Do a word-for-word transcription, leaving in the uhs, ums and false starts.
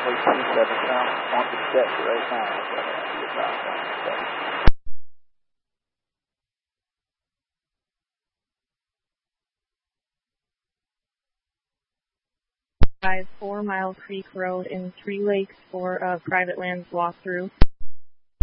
runway twenty-seven, come on to set right now. Five, four Mile Creek Road in Three Lakes for a private lands walkthrough.